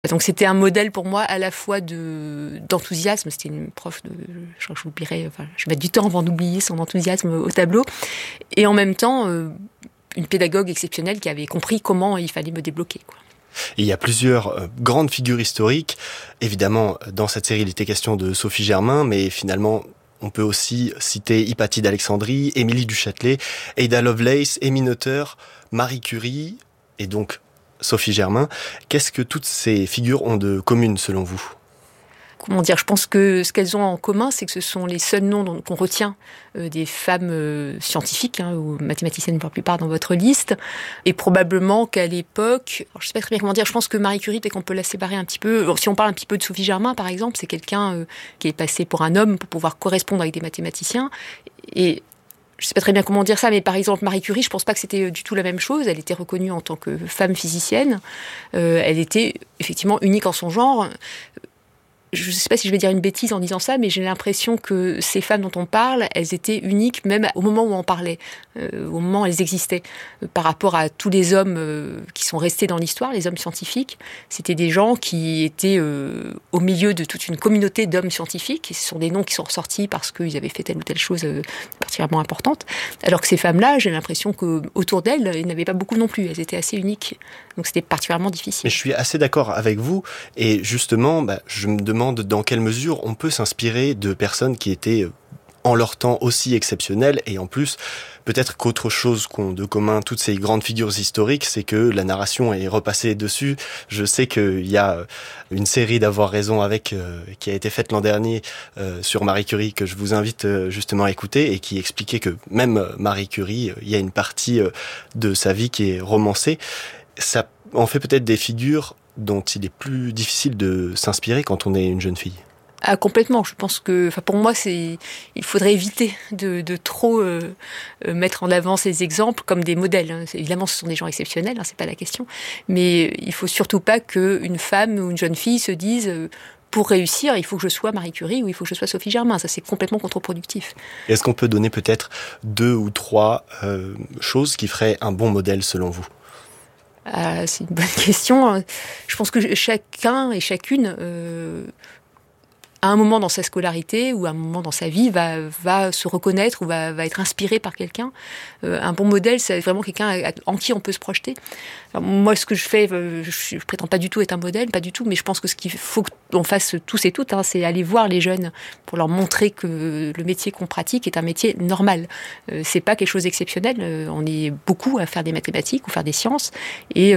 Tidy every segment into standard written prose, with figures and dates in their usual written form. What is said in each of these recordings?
Donc c'était un modèle pour moi à la fois d'enthousiasme. C'était une prof je crois que j'oublierai, je vais mettre du temps avant d'oublier son enthousiasme au tableau, et en même temps une pédagogue exceptionnelle qui avait compris comment il fallait me débloquer, quoi. Il y a plusieurs grandes figures historiques. Évidemment, dans cette série, il était question de Sophie Germain, mais finalement, on peut aussi citer Hypatie d'Alexandrie, Émilie du Châtelet, Ada Lovelace, Emmy Noether, Marie Curie, et donc Sophie Germain. Qu'est-ce que toutes ces figures ont de commun, selon vous ? Comment dire, je pense que ce qu'elles ont en commun, c'est que ce sont les seuls noms qu'on retient des femmes scientifiques, ou mathématiciennes pour la plupart dans votre liste, et probablement qu'à l'époque, je ne sais pas très bien comment dire, je pense que Marie Curie, peut-être qu'on peut la séparer un petit peu. Alors, si on parle un petit peu de Sophie Germain, par exemple, c'est quelqu'un qui est passé pour un homme pour pouvoir correspondre avec des mathématiciens, et je ne sais pas très bien comment dire ça, mais par exemple, Marie Curie, je ne pense pas que c'était du tout la même chose. Elle était reconnue en tant que femme physicienne. Elle était effectivement unique en son genre. Je ne sais pas si je vais dire une bêtise en disant ça, mais j'ai l'impression que ces femmes dont on parle, elles étaient uniques même au moment où on parlait, au moment où elles existaient. Par rapport à tous les hommes qui sont restés dans l'histoire, les hommes scientifiques, c'était des gens qui étaient au milieu de toute une communauté d'hommes scientifiques. Et ce sont des noms qui sont ressortis parce qu'ils avaient fait telle ou telle chose particulièrement importante. Alors que ces femmes-là, j'ai l'impression qu'autour d'elles, il n'y en avait pas beaucoup non plus. Elles étaient assez uniques. Donc c'était particulièrement difficile. Mais je suis assez d'accord avec vous. Et justement, je me demande dans quelle mesure on peut s'inspirer de personnes qui étaient en leur temps aussi exceptionnelles, et en plus, peut-être qu'autre chose qu'ont de commun toutes ces grandes figures historiques, c'est que la narration est repassée dessus. Je sais qu'il y a une série d'Avoir raison avec qui a été faite l'an dernier sur Marie Curie, que je vous invite justement à écouter, et qui expliquait que même Marie Curie, il y a une partie de sa vie qui est romancée. Ça en fait peut-être des figures dont il est plus difficile de s'inspirer quand on est une jeune fille. Ah, complètement. Je pense que, pour moi, il faudrait éviter de trop mettre en avant ces exemples comme des modèles. Évidemment, ce sont des gens exceptionnels, c'est pas la question. Mais il faut surtout pas qu'une femme ou une jeune fille se dise pour réussir, il faut que je sois Marie Curie ou il faut que je sois Sophie Germain. Ça, c'est complètement contre-productif. Est-ce qu'on peut donner peut-être 2 ou 3 choses qui feraient un bon modèle selon vous ? C'est une bonne question. Je pense que chacun et chacune, à un moment dans sa scolarité ou à un moment dans sa vie, va se reconnaître ou va être inspiré par quelqu'un. Un bon modèle, c'est vraiment quelqu'un en qui on peut se projeter. Alors, moi, ce que je fais, je prétends pas du tout être un modèle, pas du tout, mais je pense que ce qu'il faut qu'on fasse tous et toutes, c'est aller voir les jeunes pour leur montrer que le métier qu'on pratique est un métier normal. C'est pas quelque chose d'exceptionnel. On est beaucoup à faire des mathématiques ou faire des sciences, et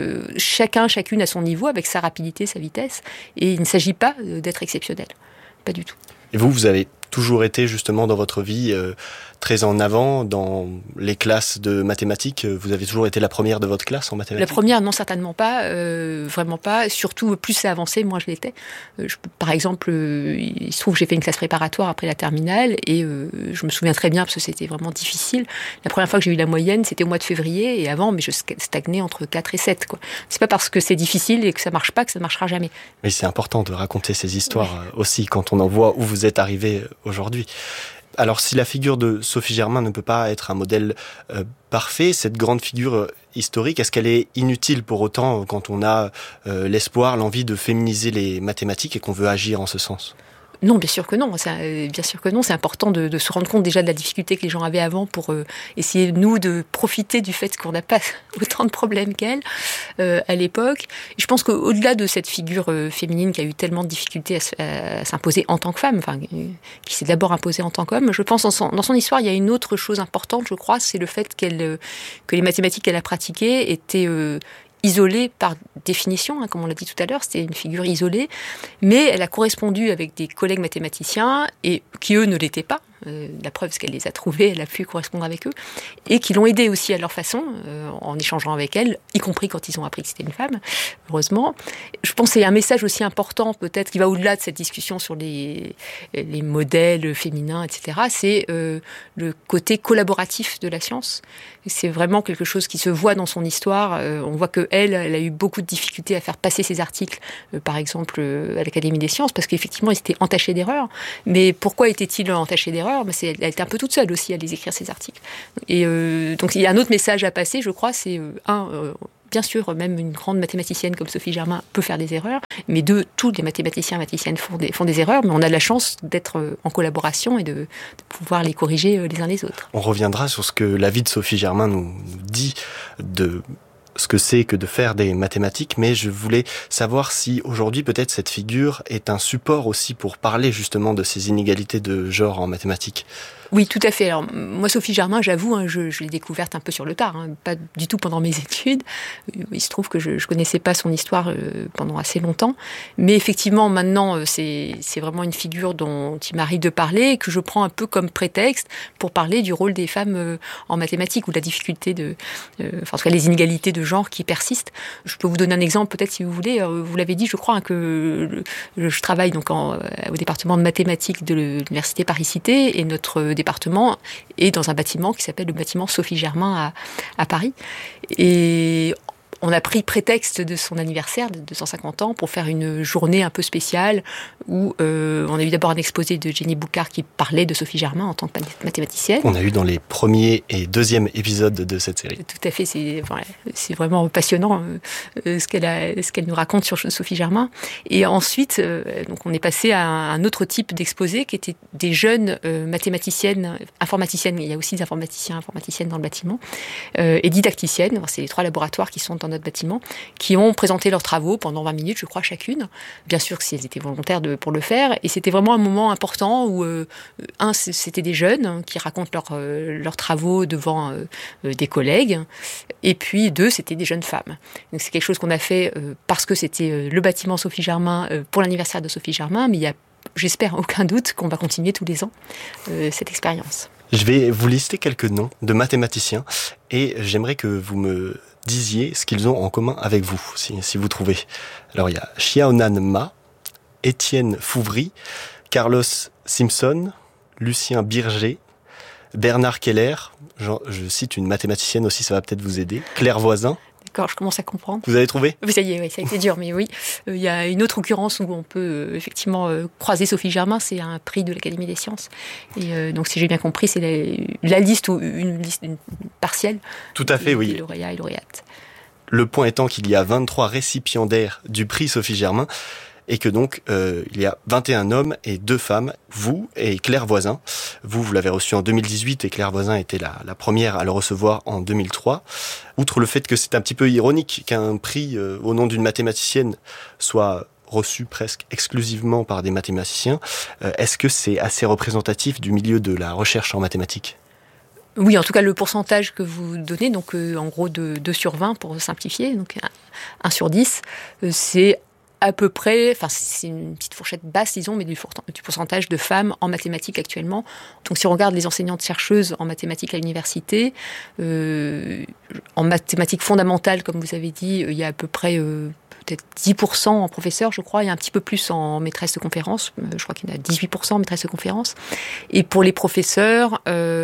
chacune à son niveau, avec sa rapidité, sa vitesse, et il ne s'agit pas d'être exceptionnel. Pas du tout. Et vous avez toujours été justement dans votre vie très en avant dans les classes de mathématiques. Vous avez toujours été la première de votre classe en mathématiques ? La première, non, certainement pas, vraiment pas. Surtout, plus ça avançait, moins je l'étais. Par exemple, il se trouve que j'ai fait une classe préparatoire après la terminale, et je me souviens très bien parce que c'était vraiment difficile. La première fois que j'ai eu la moyenne, c'était au mois de février, et avant, mais je stagnais entre 4 et 7, quoi. C'est pas parce que c'est difficile et que ça marche pas que ça marchera jamais. Mais c'est important de raconter ces histoires aussi quand on en voit où vous êtes arrivé aujourd'hui. Alors, si la figure de Sophie Germain ne peut pas être un modèle parfait, cette grande figure historique, est-ce qu'elle est inutile pour autant quand on a l'espoir, l'envie de féminiser les mathématiques et qu'on veut agir en ce sens ? Non, bien sûr que non. Bien sûr que non. C'est important de se rendre compte déjà de la difficulté que les gens avaient avant pour essayer, nous, de profiter du fait qu'on n'a pas autant de problèmes qu'elle à l'époque. Et je pense qu'au-delà de cette figure féminine qui a eu tellement de difficultés à s'imposer en tant que femme, qui s'est d'abord imposée en tant qu'homme, je pense dans son histoire, il y a une autre chose importante, je crois, c'est le fait que les mathématiques qu'elle a pratiquées étaient isolée par définition, comme on l'a dit tout à l'heure, c'était une figure isolée, mais elle a correspondu avec des collègues mathématiciens et qui, eux, ne l'étaient pas. La preuve, c'est qu'elle les a trouvés, elle a pu correspondre avec eux, et qui l'ont aidée aussi à leur façon, en échangeant avec elle, y compris quand ils ont appris que c'était une femme, heureusement. Je pense qu'il y a un message aussi important, peut-être, qui va au-delà de cette discussion sur les modèles féminins, etc. C'est le côté collaboratif de la science. C'est vraiment quelque chose qui se voit dans son histoire. On voit qu'elle a eu beaucoup de difficultés à faire passer ses articles, par exemple, à l'Académie des sciences, parce qu'effectivement, ils étaient entachés d'erreurs. Mais pourquoi étaient-ils entachés d'erreurs ? Elle était un peu toute seule aussi à les écrire, ces articles. Et donc, il y a un autre message à passer, je crois, c'est bien sûr, même une grande mathématicienne comme Sophie Germain peut faire des erreurs, mais tous les mathématiciens et mathématiciennes font des erreurs, mais on a de la chance d'être en collaboration et de pouvoir les corriger les uns les autres. On reviendra sur ce que la vie de Sophie Germain nous dit de ce que c'est que de faire des mathématiques, mais je voulais savoir si aujourd'hui peut-être cette figure est un support aussi pour parler justement de ces inégalités de genre en mathématiques. Oui, tout à fait. Alors, moi, Sophie Germain, j'avoue, je l'ai découverte un peu sur le tard, pas du tout pendant mes études. Il se trouve que je connaissais pas son histoire pendant assez longtemps. Mais effectivement, maintenant, c'est vraiment une figure dont il m'arrive de parler et que je prends un peu comme prétexte pour parler du rôle des femmes en mathématiques ou de la difficulté en tout cas, les inégalités de genre qui persistent. Je peux vous donner un exemple, peut-être, si vous voulez. Vous l'avez dit, je crois, que je travaille donc au département de mathématiques de l'Université Paris-Cité et notre département est dans un bâtiment qui s'appelle le bâtiment Sophie Germain à Paris. Et on a pris prétexte de son anniversaire de 250 ans pour faire une journée un peu spéciale où on a eu d'abord un exposé de Jenny Boucard qui parlait de Sophie Germain en tant que mathématicienne. On a eu dans les premiers et deuxièmes épisodes de cette série. Tout à fait, c'est vraiment passionnant ce qu'elle nous raconte sur Sophie Germain. Et ensuite, donc on est passé à un autre type d'exposé qui était des jeunes mathématiciennes, informaticiennes, il y a aussi des informaticiennes dans le bâtiment, et didacticiennes, c'est les 3 laboratoires qui sont dans notre bâtiment, qui ont présenté leurs travaux pendant 20 minutes, je crois, chacune. Bien sûr que si elles étaient volontaires pour le faire. Et c'était vraiment un moment important où, c'était des jeunes qui racontent leurs travaux devant des collègues. Et puis, 2, c'était des jeunes femmes. Donc c'est quelque chose qu'on a fait parce que c'était le bâtiment Sophie Germain pour l'anniversaire de Sophie Germain. Mais il y a, j'espère, aucun doute qu'on va continuer tous les ans cette expérience. Je vais vous lister quelques noms de mathématiciens et j'aimerais que vous me disiez ce qu'ils ont en commun avec vous, si vous trouvez. Alors il y a Xiaonan Ma, Étienne Fouvry, Carlos Simpson, Lucien Birger, Bernard Keller, je cite une mathématicienne aussi, ça va peut-être vous aider, Claire Voisin. D'accord, je commence à comprendre. Vous avez trouvé ? Ça y est, oui, ça a été dur, mais oui. Il y a une autre occurrence où on peut effectivement croiser Sophie Germain, c'est un prix de l'Académie des sciences. Et donc, si j'ai bien compris, c'est la liste ou une liste partielle. Tout à fait, oui. Des lauréats et lauréates. Le point étant qu'il y a 23 récipiendaires du prix Sophie Germain, et que donc il y a 21 hommes et 2 femmes, vous et Claire Voisin. Vous l'avez reçu en 2018 et Claire Voisin était la première à le recevoir en 2003. Outre le fait que c'est un petit peu ironique qu'un prix au nom d'une mathématicienne soit reçu presque exclusivement par des mathématiciens, est-ce que c'est assez représentatif du milieu de la recherche en mathématiques ? Oui, en tout cas, le pourcentage que vous donnez, donc en gros 2 sur 20 pour simplifier, donc 1 sur 10, c'est à peu près, enfin c'est une petite fourchette basse, disons, mais du pourcentage de femmes en mathématiques actuellement. Donc si on regarde les enseignantes-chercheuses en mathématiques à l'université, en mathématiques fondamentales, comme vous avez dit, il y a à peu près peut-être 10% en professeurs, je crois, et un petit peu plus en maîtresse de conférence. Je crois qu'il y en a 18% en maîtresse de conférence. Et pour les professeurs,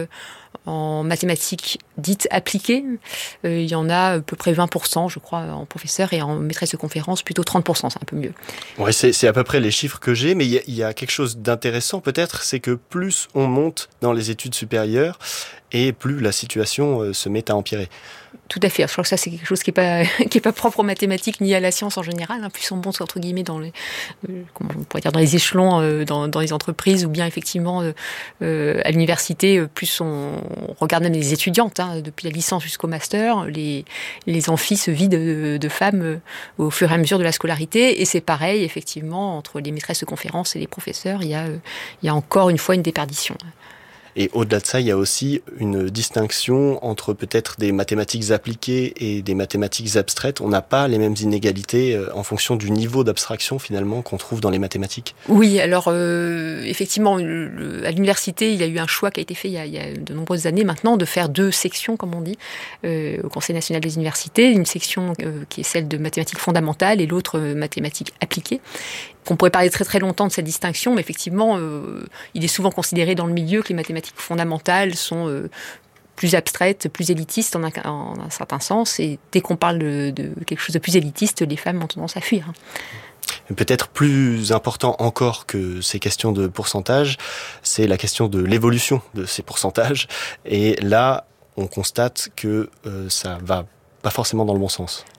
en mathématiques dites appliquées, il y en a à peu près 20%, je crois, en professeur, et en maîtresse de conférence, plutôt 30%, c'est un peu mieux. Ouais, c'est à peu près les chiffres que j'ai, mais il y a quelque chose d'intéressant peut-être, c'est que plus on monte dans les études supérieures, et plus la situation se met à empirer. Tout à fait. Je crois que ça, c'est quelque chose qui est pas propre aux mathématiques ni à la science en général. Plus on monte, entre guillemets, dans les, comment on pourrait dire, dans les échelons, dans les entreprises, ou bien effectivement à l'université, plus on regarde même les étudiantes, depuis la licence jusqu'au master, les amphis se vident de femmes au fur et à mesure de la scolarité. Et c'est pareil, effectivement, entre les maîtresses de conférences et les professeurs, il y a encore une fois une déperdition. Et au-delà de ça, il y a aussi une distinction entre peut-être des mathématiques appliquées et des mathématiques abstraites. On n'a pas les mêmes inégalités en fonction du niveau d'abstraction finalement qu'on trouve dans les mathématiques. Oui, alors effectivement, à l'université, il y a eu un choix qui a été fait il y a de nombreuses années maintenant de faire 2 sections, comme on dit, au Conseil national des universités. Une section qui est celle de mathématiques fondamentales et l'autre mathématiques appliquées. On pourrait parler très très longtemps de cette distinction, mais effectivement, il est souvent considéré dans le milieu que les mathématiques fondamentales sont plus abstraites, plus élitistes en un certain sens, et dès qu'on parle de quelque chose de plus élitiste, les femmes ont tendance à fuir. Peut-être plus important encore que ces questions de pourcentage, c'est la question de l'évolution de ces pourcentages, et là, on constate que ça va pas forcément dans le bon sens.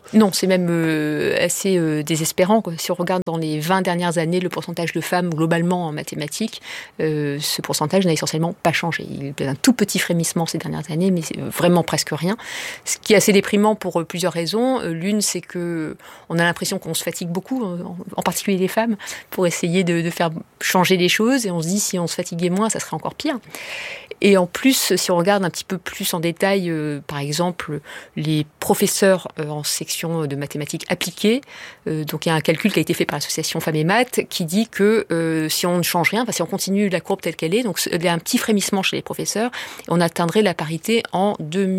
Non, c'est même assez désespérant, quoi. Si on regarde dans les 20 dernières années le pourcentage de femmes globalement en mathématiques, ce pourcentage n'a essentiellement pas changé. Il y a un tout petit frémissement ces dernières années, mais c'est vraiment presque rien. Ce qui est assez déprimant pour plusieurs raisons. L'une, c'est que on a l'impression qu'on se fatigue beaucoup, en particulier les femmes, pour essayer de faire changer les choses. Et on se dit, si on se fatiguait moins, ça serait encore pire. Et en plus, si on regarde un petit peu plus en détail, par exemple, les professeurs en section de mathématiques appliquées, donc il y a un calcul qui a été fait par l'association Femmes et Maths qui dit que si on ne change rien, si on continue la courbe telle qu'elle est, donc il y a un petit frémissement chez les professeurs, on atteindrait la parité en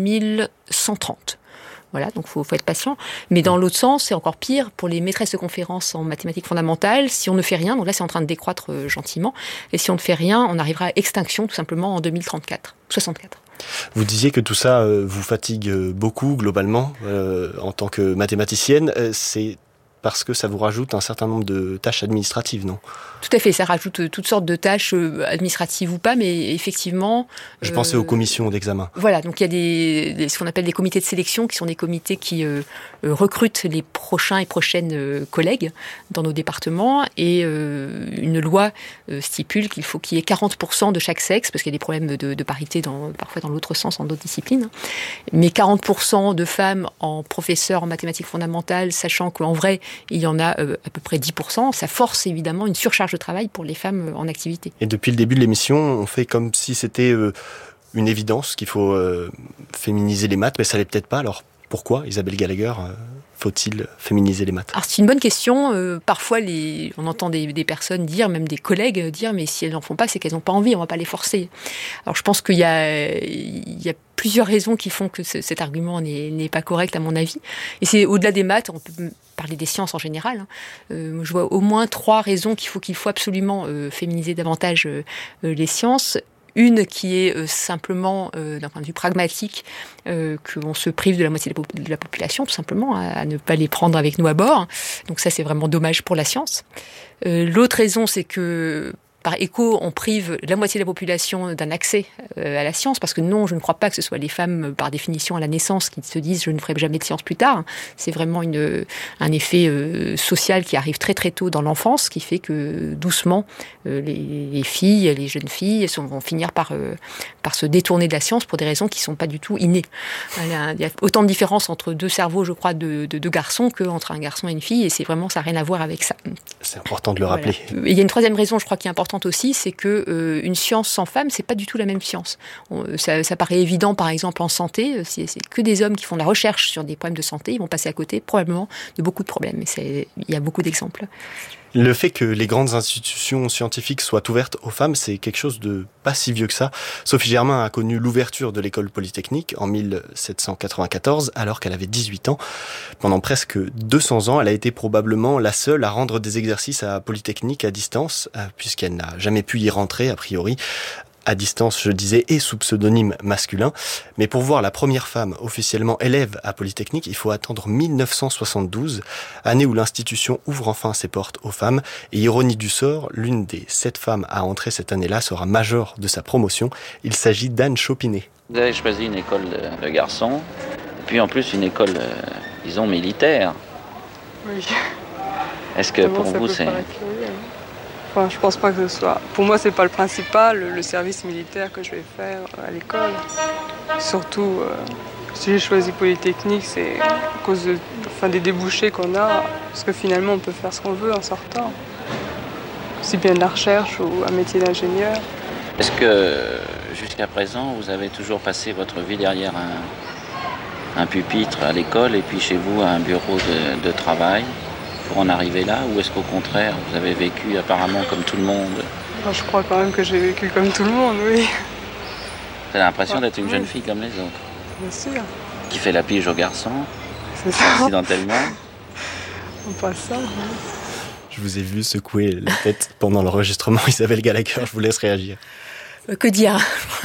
2130. Voilà, donc faut être patient. Mais dans l'autre sens, c'est encore pire pour les maîtresses de conférences en mathématiques fondamentales. Si on ne fait rien, donc là c'est en train de décroître gentiment, et si on ne fait rien, on arrivera à extinction tout simplement en 2034. Vous disiez que tout ça vous fatigue beaucoup globalement en tant que mathématicienne. C'est parce que ça vous rajoute un certain nombre de tâches administratives, non ? Tout à fait, ça rajoute toutes sortes de tâches administratives ou pas, mais effectivement... Je pensais aux commissions d'examen. Voilà, donc il y a ce qu'on appelle des comités de sélection, qui sont des comités qui recrutent les prochains et prochaines collègues dans nos départements, et une loi stipule qu'il faut qu'il y ait 40% de chaque sexe, parce qu'il y a des problèmes de parité parfois dans l'autre sens, en d'autres disciplines, mais 40% de femmes en professeurs en mathématiques fondamentales, sachant qu'en vrai, il y en a à peu près 10%, ça force évidemment une surcharge de travail pour les femmes en activité. Et depuis le début de l'émission, on fait comme si c'était une évidence qu'il faut féminiser les maths, mais ça l'est peut-être pas. Alors pourquoi, Isabelle Gallagher, faut-il féminiser les maths ? Alors c'est une bonne question. Parfois, on entend des personnes dire, même des collègues dire, mais si elles n'en font pas, c'est qu'elles n'ont pas envie, on ne va pas les forcer. Alors je pense qu'il y a plusieurs raisons qui font que cet argument n'est pas correct à mon avis. Et c'est au-delà des maths, on peut parler des sciences en général. Je vois au moins 3 raisons qu'il faut absolument féminiser davantage les sciences. Une qui est simplement, d'un point de vue pragmatique, qu'on se prive de la moitié de la population, tout simplement, à ne pas les prendre avec nous à bord. Donc ça, c'est vraiment dommage pour la science. L'autre raison, c'est que par écho, on prive la moitié de la population d'un accès à la science, parce que non, je ne crois pas que ce soit les femmes, par définition, à la naissance, qui se disent « je ne ferai jamais de science plus tard ». C'est vraiment un effet social qui arrive très très tôt dans l'enfance, qui fait que doucement, les filles, les jeunes filles vont finir par se détourner de la science pour des raisons qui ne sont pas du tout innées. Il y a autant de différences entre 2 cerveaux, je crois, de 2 garçons qu'entre un garçon et une fille, et c'est vraiment, ça n'a rien à voir avec ça. C'est important de le rappeler. Voilà. Et il y a une troisième raison, je crois, qui est importante aussi, c'est que une science sans femmes, c'est pas du tout la même science. Ça paraît évident, par exemple, en santé, c'est que des hommes qui font de la recherche sur des problèmes de santé, ils vont passer à côté probablement de beaucoup de problèmes. Et il y a beaucoup d'exemples. Le fait que les grandes institutions scientifiques soient ouvertes aux femmes, c'est quelque chose de pas si vieux que ça. Sophie Germain a connu l'ouverture de l'école polytechnique en 1794, alors qu'elle avait 18 ans. Pendant presque 200 ans, elle a été probablement la seule à rendre des exercices à Polytechnique à distance, puisqu'elle n'a jamais pu y rentrer, a priori. À distance, je disais, et sous pseudonyme masculin. Mais pour voir la première femme officiellement élève à Polytechnique, il faut attendre 1972, année où l'institution ouvre enfin ses portes aux femmes. Et ironie du sort, l'une des 7 femmes à entrer cette année-là sera majeure de sa promotion. Il s'agit d'Anne Chopinet. Vous avez choisi une école de garçons, et puis en plus une école, disons, militaire. Oui. Est-ce que pour vous c'est... Enfin, je pense pas que ce soit... Pour moi, c'est pas le principal, le service militaire que je vais faire à l'école. Surtout, si j'ai choisi Polytechnique, c'est à cause des débouchés qu'on a. Parce que finalement, on peut faire ce qu'on veut en sortant. Aussi bien de la recherche ou un métier d'ingénieur. Est-ce que, jusqu'à présent, vous avez toujours passé votre vie derrière un pupitre à l'école et puis chez vous, un bureau de travail pour en arriver là, ou est-ce qu'au contraire, vous avez vécu apparemment comme tout le monde ? Je crois quand même que j'ai vécu comme tout le monde, oui. Vous avez l'impression d'être une jeune fille comme les autres ? Bien sûr. Qui fait la pige aux garçons ? C'est ça. Accidentellement ? On passe ça, oui. Je vous ai vu secouer la tête pendant l'enregistrement, Isabelle Gallagher, je vous laisse réagir. Que dire ?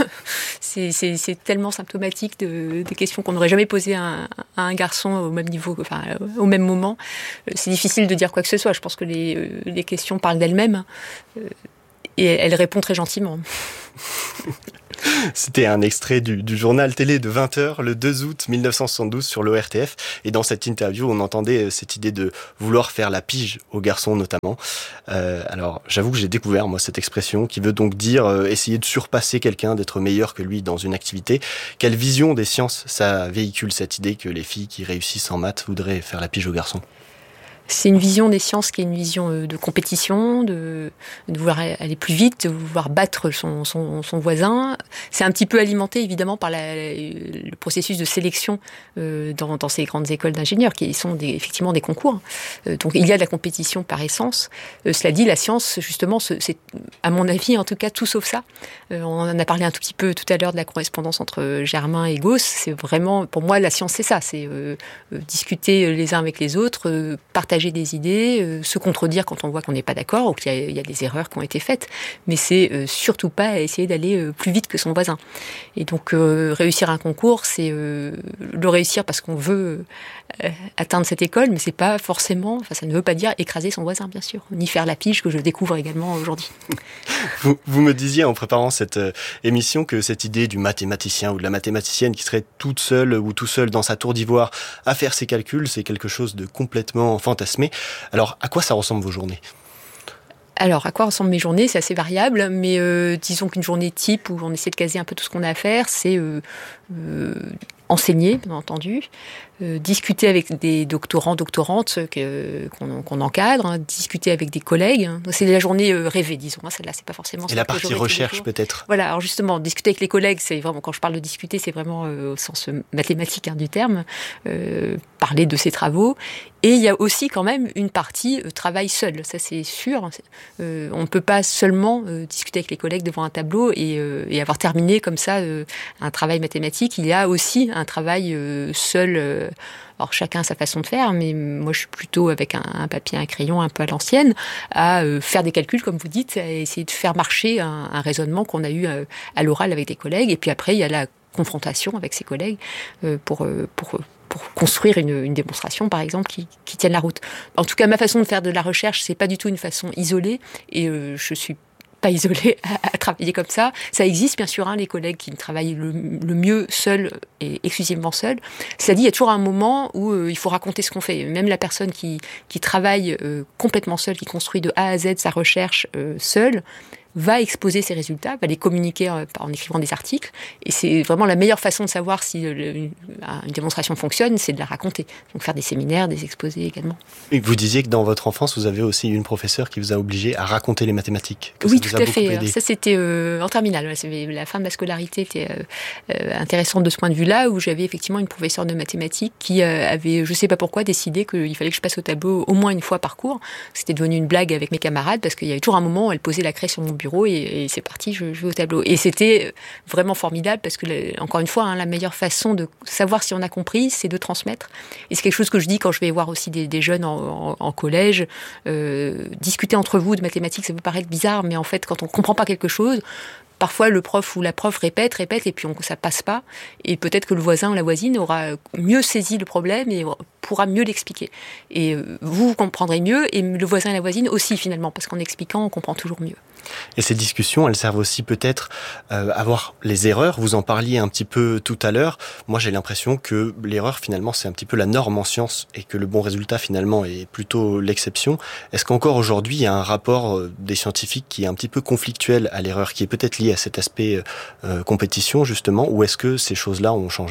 C'est tellement symptomatique des questions qu'on n'aurait jamais posées à un garçon au même niveau, enfin au même moment. C'est difficile de dire quoi que ce soit. Je pense que les questions parlent d'elles-mêmes et elle répond très gentiment. C'était un extrait du journal télé de 20h le 2 août 1972 sur l'ORTF. Et dans cette interview, on entendait cette idée de vouloir faire la pige aux garçons notamment. Alors, j'avoue que j'ai découvert, moi, cette expression qui veut donc dire essayer de surpasser quelqu'un, d'être meilleur que lui dans une activité. Quelle vision des sciences ça véhicule, cette idée que les filles qui réussissent en maths voudraient faire la pige aux garçons? C'est une vision des sciences qui est une vision de compétition, de vouloir aller plus vite, de vouloir battre son voisin. C'est un petit peu alimenté évidemment par le processus de sélection dans ces grandes écoles d'ingénieurs qui sont effectivement des concours. Donc il y a de la compétition par essence. Cela dit, la science justement, c'est à mon avis en tout cas tout sauf ça. On en a parlé un tout petit peu tout à l'heure de la correspondance entre Germain et Gauss. C'est vraiment, pour moi, la science c'est ça, c'est discuter les uns avec les autres, partager des idées, se contredire quand on voit qu'on n'est pas d'accord ou qu'il y a des erreurs qui ont été faites, mais c'est surtout pas essayer d'aller plus vite que son voisin. Et donc réussir un concours, c'est le réussir parce qu'on veut atteindre cette école, mais c'est pas forcément, ça ne veut pas dire écraser son voisin, bien sûr, ni faire la pige que je découvre également aujourd'hui. Vous me disiez en préparant cette émission que cette idée du mathématicien ou de la mathématicienne qui serait toute seule ou tout seul dans sa tour d'ivoire à faire ses calculs, c'est quelque chose de complètement fantasmé. Alors, à quoi ça ressemble vos journées ? Alors, à quoi ressemblent mes journées ? C'est assez variable, mais disons qu'une journée type où on essaie de caser un peu tout ce qu'on a à faire, c'est enseigner, bien entendu, discuter avec des doctorants, doctorantes qu'on encadre, discuter avec des collègues. C'est la journée rêvée, disons. Celle-là, c'est pas forcément. Et la partie recherche, peut-être. Voilà. Alors justement, discuter avec les collègues, c'est vraiment, quand je parle de discuter, c'est vraiment au sens mathématique du terme, parler de ses travaux. Et il y a aussi quand même une partie travail seul, ça c'est sûr. On ne peut pas seulement discuter avec les collègues devant un tableau et avoir terminé comme ça un travail mathématique. Il y a aussi un travail seul. Alors chacun a sa façon de faire, mais moi je suis plutôt avec un papier, un crayon un peu à l'ancienne, à faire des calculs comme vous dites, à essayer de faire marcher un raisonnement qu'on a eu à l'oral avec des collègues. Et puis après il y a la confrontation avec ses collègues pour construire une démonstration, par exemple, qui tienne la route. En tout cas, ma façon de faire de la recherche, c'est pas du tout une façon isolée, et je suis pas isolée à travailler comme ça. Ça existe, bien sûr, les collègues qui travaillent le mieux seuls et exclusivement seuls. Cela dit, il y a toujours un moment où il faut raconter ce qu'on fait. Même la personne qui travaille complètement seule, qui construit de A à Z sa recherche seule, va exposer ses résultats, va les communiquer en écrivant des articles. Et c'est vraiment la meilleure façon de savoir si une démonstration fonctionne, c'est de la raconter. Donc faire des séminaires, des exposés également. Et vous disiez que dans votre enfance, vous avez aussi une professeure qui vous a obligé à raconter les mathématiques. Oui, tout à fait. Ça, c'était en terminale. La fin de ma scolarité était intéressante de ce point de vue-là, où j'avais effectivement une professeure de mathématiques qui avait, je ne sais pas pourquoi, décidé qu'il fallait que je passe au tableau au moins une fois par cours. C'était devenu une blague avec mes camarades, parce qu'il y avait toujours un moment où elle posait la craie sur mon bureau et c'est parti, je vais au tableau. Et c'était vraiment formidable parce que, encore une fois, la meilleure façon de savoir si on a compris, c'est de transmettre. Et c'est quelque chose que je dis quand je vais voir aussi des jeunes en collège. Discuter entre vous de mathématiques, ça peut paraître bizarre, mais en fait, quand on ne comprend pas quelque chose, parfois le prof ou la prof répète, et puis ça passe pas. Et peut-être que le voisin ou la voisine aura mieux saisi le problème et pourra mieux l'expliquer. Et vous comprendrez mieux, et le voisin et la voisine aussi, finalement, parce qu'en expliquant, on comprend toujours mieux. Et ces discussions, elles servent aussi peut-être à voir les erreurs. Vous en parliez un petit peu tout à l'heure. Moi, j'ai l'impression que l'erreur, finalement, c'est un petit peu la norme en sciences et que le bon résultat, finalement, est plutôt l'exception. Est-ce qu'encore aujourd'hui, il y a un rapport des scientifiques qui est un petit peu conflictuel à l'erreur, qui est peut-être lié à cet aspect compétition, justement, ou est-ce que ces choses-là ont changé ?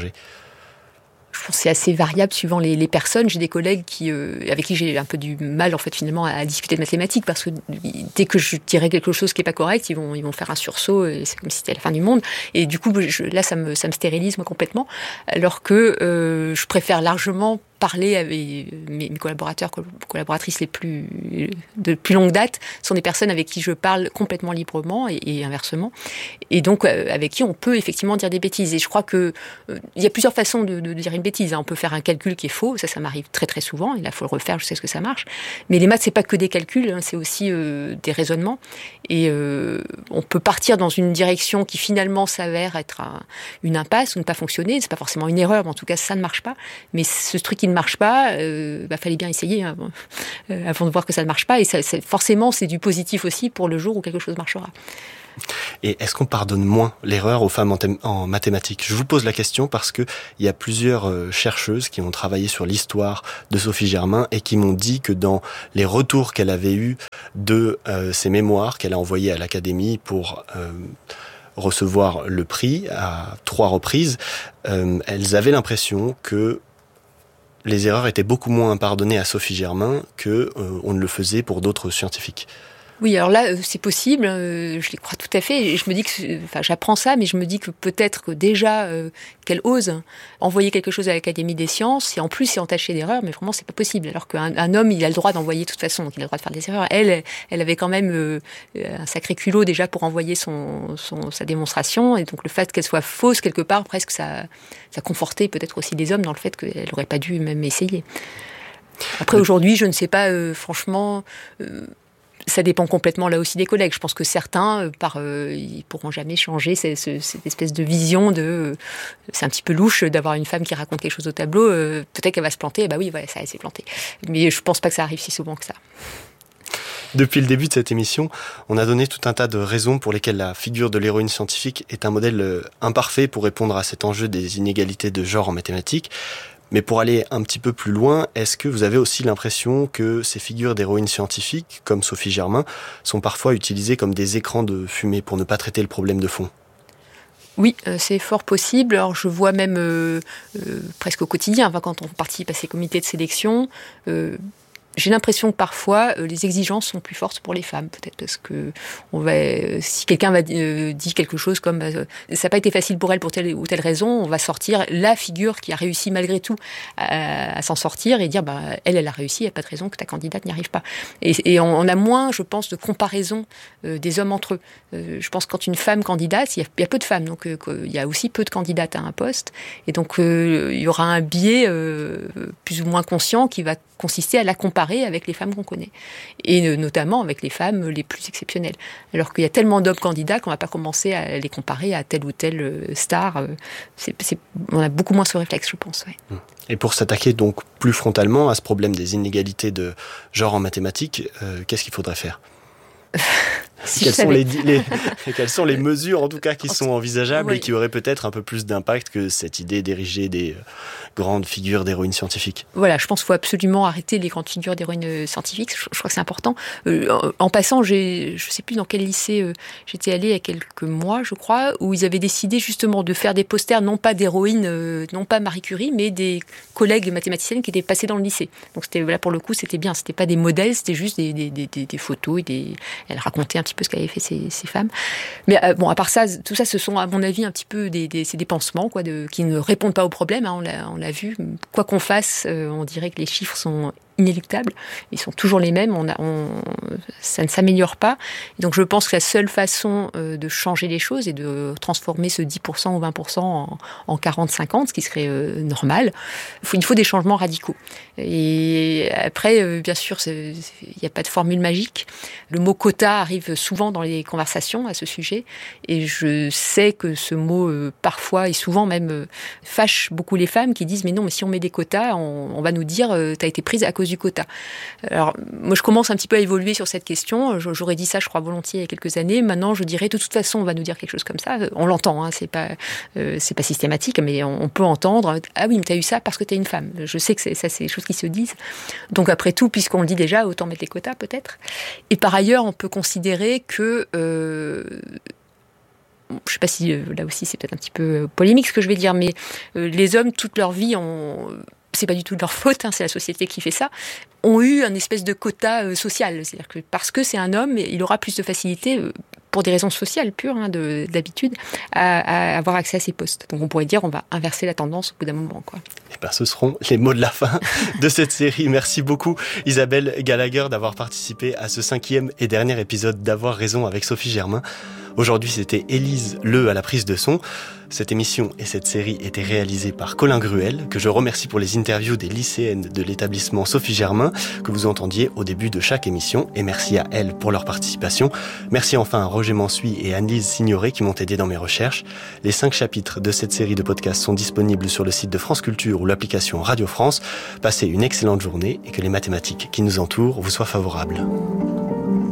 Je pense que c'est assez variable suivant les personnes. J'ai des collègues avec qui j'ai un peu du mal, en fait, finalement, à discuter de mathématiques, parce que dès que je dirais quelque chose qui n'est pas correct, ils vont faire un sursaut, et c'est comme si c'était la fin du monde. Et du coup, là, ça me stérilise, moi, complètement. Alors que je préfère largement parler avec mes collaborateurs, collaboratrices de plus longue date, sont des personnes avec qui je parle complètement librement et inversement. Et donc, avec qui on peut effectivement dire des bêtises. Et je crois que il y a plusieurs façons de dire une bêtise. On peut faire un calcul qui est faux. Ça m'arrive très très souvent. Et là, il faut le refaire jusqu'à ce que ça marche. Mais les maths, c'est pas que des calculs. C'est aussi des raisonnements. Et on peut partir dans une direction qui finalement s'avère être une impasse ou ne pas fonctionner. C'est pas forcément une erreur, mais en tout cas, ça ne marche pas. Mais ce truc qui ne marche pas, fallait bien essayer avant de voir que ça ne marche pas. Et forcément, c'est du positif aussi pour le jour où quelque chose marchera. Et est-ce qu'on pardonne moins l'erreur aux femmes en mathématiques ? Je vous pose la question parce que il y a plusieurs chercheuses qui ont travaillé sur l'histoire de Sophie Germain et qui m'ont dit que dans les retours qu'elle avait eus de ses mémoires qu'elle a envoyées à l'Académie pour recevoir le prix à 3 reprises, elles avaient l'impression que les erreurs étaient beaucoup moins pardonnées à Sophie Germain que on ne le faisait pour d'autres scientifiques. Oui, alors là, c'est possible, je les crois tout à fait, et je me dis j'apprends ça, mais je me dis que peut-être que déjà, qu'elle ose envoyer quelque chose à l'Académie des sciences, et en plus c'est entaché d'erreurs, mais vraiment c'est pas possible, alors qu'un homme, il a le droit d'envoyer de toute façon, donc il a le droit de faire des erreurs. Elle avait quand même un sacré culot déjà pour envoyer sa démonstration, et donc le fait qu'elle soit fausse, quelque part, presque ça confortait peut-être aussi les hommes dans le fait qu'elle aurait pas dû même essayer. Après, aujourd'hui, je ne sais pas, franchement... ça dépend complètement là aussi des collègues. Je pense que certains, ils pourront jamais changer cette espèce de vision de... c'est un petit peu louche d'avoir une femme qui raconte quelque chose au tableau. Peut-être qu'elle va se planter. Bah oui, voilà, ça, elle s'est plantée. Mais je pense pas que ça arrive si souvent que ça. Depuis le début de cette émission, on a donné tout un tas de raisons pour lesquelles la figure de l'héroïne scientifique est un modèle imparfait pour répondre à cet enjeu des inégalités de genre en mathématiques. Mais pour aller un petit peu plus loin, est-ce que vous avez aussi l'impression que ces figures d'héroïnes scientifiques, comme Sophie Germain, sont parfois utilisées comme des écrans de fumée pour ne pas traiter le problème de fond ? Oui, c'est fort possible. Alors je vois même presque au quotidien, quand on participe à ces comités de sélection, j'ai l'impression que parfois les exigences sont plus fortes pour les femmes, peut-être parce que si quelqu'un dit quelque chose comme ça n'a pas été facile pour elle pour telle ou telle raison, on va sortir la figure qui a réussi malgré tout à s'en sortir et dire elle a réussi, il n'y a pas de raison que ta candidate n'y arrive pas. Et on a moins, je pense, de comparaison des hommes entre eux. Je pense que quand une femme candidate, il y a peu de femmes, donc il y a aussi peu de candidates à un poste, et donc il y aura un biais plus ou moins conscient qui va consister à la comparer avec les femmes qu'on connaît. Et notamment avec les femmes les plus exceptionnelles. Alors qu'il y a tellement d'hommes candidats qu'on ne va pas commencer à les comparer à telle ou telle star. On a beaucoup moins ce réflexe, je pense. Ouais. Et pour s'attaquer donc plus frontalement à ce problème des inégalités de genre en mathématiques, qu'est-ce qu'il faudrait faire ? Quelles sont les mesures en tout cas qui sont envisageables et qui auraient peut-être un peu plus d'impact que cette idée d'ériger des grandes figures d'héroïnes scientifiques ? Voilà, je pense qu'il faut absolument arrêter les grandes figures d'héroïnes scientifiques. Je crois que c'est important. En passant, je ne sais plus dans quel lycée j'étais allée il y a quelques mois, je crois, où ils avaient décidé justement de faire des posters, non pas d'héroïnes, non pas Marie Curie, mais des collègues mathématiciennes qui étaient passées dans le lycée. Donc là, pour le coup, c'était bien. C'était pas des modèles, c'était juste des photos et elle racontait un petit peu ce qu'avaient fait ces femmes. Mais à part ça, tout ça, ce sont à mon avis un petit peu c'est des pansements qui ne répondent pas au problème. On l'a vu. Quoi qu'on fasse, on dirait que les chiffres sont inéluctables. Ils sont toujours les mêmes. Ça ne s'améliore pas. Et donc je pense que la seule façon de changer les choses est de transformer ce 10% ou 20% en 40-50, ce qui serait normal. Il faut des changements radicaux. Et après, bien sûr, il n'y a pas de formule magique. Le mot quota arrive souvent dans les conversations à ce sujet. Et je sais que ce mot, parfois et souvent même, fâche beaucoup les femmes qui disent « Mais non, mais si on met des quotas, on va nous dire « T'as été prise à cause du quota ». Alors, moi, je commence un petit peu à évoluer sur cette question. J'aurais dit ça, je crois, volontiers il y a quelques années. Maintenant, je dirais, de toute façon, on va nous dire quelque chose comme ça. On l'entend, hein, c'est pas systématique, mais on peut entendre « Ah oui, mais t'as eu ça parce que t'es une femme ». Je sais que c'est des choses qui se disent. Donc, après tout, puisqu'on le dit déjà, autant mettre les quotas, peut-être. Et par ailleurs, on peut considérer que... je ne sais pas si, là aussi, c'est peut-être un petit peu polémique ce que je vais dire, mais les hommes, toute leur vie, c'est pas du tout de leur faute, c'est la société qui fait ça, ont eu un espèce de quota social. C'est-à-dire que parce que c'est un homme, il aura plus de facilité, pour des raisons sociales pures, d'habitude, à avoir accès à ces postes. Donc on pourrait dire on va inverser la tendance au bout d'un moment, quoi. Et ce seront les mots de la fin de cette série. Merci beaucoup Isabelle Gallagher d'avoir participé à ce 5e et dernier épisode d'Avoir raison avec Sophie Germain. Aujourd'hui, c'était Élise Le à la prise de son. Cette émission et cette série étaient réalisées par Colin Gruel, que je remercie pour les interviews des lycéennes de l'établissement Sophie Germain, que vous entendiez au début de chaque émission, et merci à elles pour leur participation. Merci enfin à Roger Mansuy et Anne-Lise Signoret qui m'ont aidé dans mes recherches. Les 5 chapitres de cette série de podcasts sont disponibles sur le site de France Culture ou l'application Radio France. Passez une excellente journée et que les mathématiques qui nous entourent vous soient favorables.